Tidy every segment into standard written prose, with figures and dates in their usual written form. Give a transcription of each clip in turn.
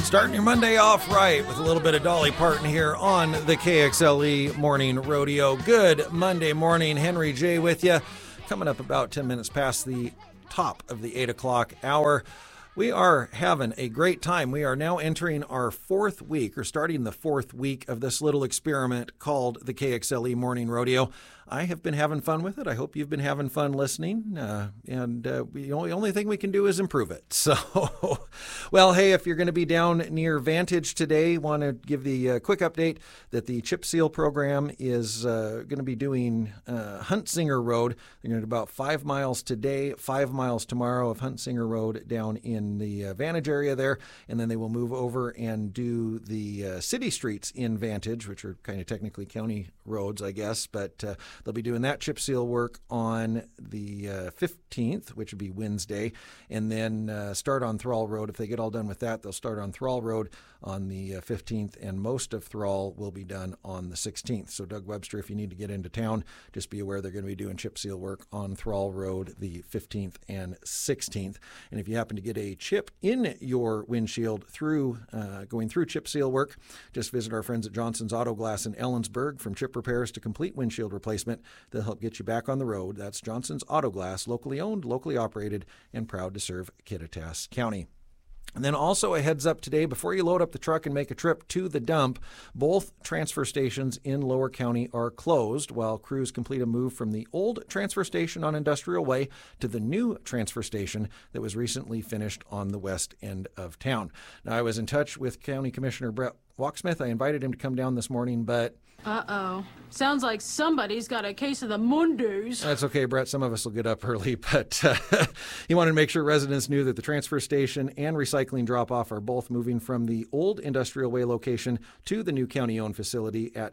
Starting your Monday off right with a little bit of Dolly Parton here on the KXLE Morning Rodeo. Good Monday morning. Henry J. with you. Coming up about 10 minutes past the top of the 8 o'clock hour. We are having a great time. We are now entering our fourth week, or starting the fourth week of this little experiment called the KXLE Morning Rodeo. I have been having fun with it. I hope you've been having fun listening. The only thing we can do is improve it. So, well, hey, if you're going to be down near Vantage today, want to give the quick update that the Chip Seal program is going to be doing Huntsinger Road. They're going to do about 5 miles today, 5 miles tomorrow of Huntsinger Road down in the Vantage area there. And then they will move over and do the city streets in Vantage, which are kind of technically county roads, I guess, but they'll be doing that chip seal work on the 15th, which would be Wednesday, and then start on Thrall Road. If they get all done with that, they'll start on Thrall Road on the 15th, and most of Thrall will be done on the 16th. So Doug Webster, if you need to get into town, just be aware they're going to be doing chip seal work on Thrall Road the 15th and 16th. And if you happen to get a chip in your windshield through going through chip seal work, just visit our friends at Johnson's Auto Glass in Ellensburg. From chip repairs to complete windshield replacement, they'll help get you back on the road. That's Johnson's Auto Glass, locally owned, locally operated, and proud to serve Kittitas County. And then also a heads up today, before you load up the truck and make a trip to the dump, both transfer stations in Lower County are closed while crews complete a move from the old transfer station on Industrial Way to the new transfer station that was recently finished on the west end of town. Now, I was in touch with County Commissioner Brett Walksmith. I invited him to come down this morning, but uh-oh. Sounds like somebody's got a case of the Mundus. That's okay, Brett. Some of us will get up early, but he wanted to make sure residents knew that the transfer station and recycling drop-off are both moving from the old Industrial Way location to the new county-owned facility at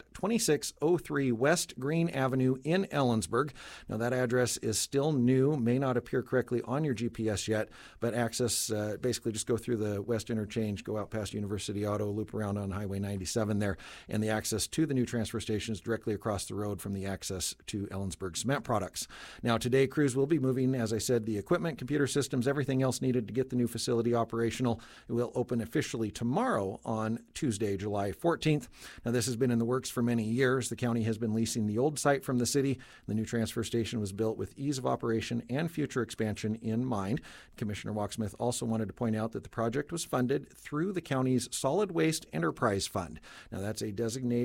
2603 West Green Avenue in Ellensburg. Now, that address is still new, may not appear correctly on your GPS yet, but access, basically just go through the West Interchange, go out past University Auto, loop around on Highway 97 there, and the access to the new transfer station is directly across the road from the access to Ellensburg Cement Products. Now, today, crews will be moving, as I said, the equipment, computer systems, everything else needed to get the new facility operational. It will open officially tomorrow on Tuesday, July 14th. Now, this has been in the works for many years. The county has been leasing the old site from the city. The new transfer station was built with ease of operation and future expansion in mind. Commissioner Walksmith also wanted to point out that the project was funded through the county's Solid Waste Enterprise Fund. Now, that's a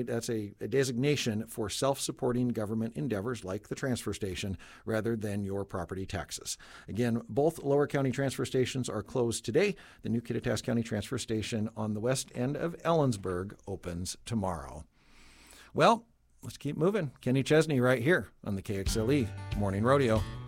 designation for self-supporting government endeavors like the transfer station rather than your property taxes. Again, both Lower County transfer stations are closed today. The new Kittitas County transfer station on the west end of Ellensburg opens tomorrow. Well, let's keep moving. Kenny Chesney right here on the KXLE Morning Rodeo.